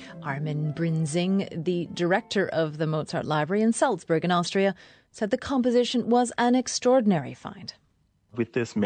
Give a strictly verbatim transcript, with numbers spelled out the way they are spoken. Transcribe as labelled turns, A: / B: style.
A: Armin Brinzing, the director of the Mozart Library in Salzburg in Austria, said the composition was an extraordinary find.
B: With this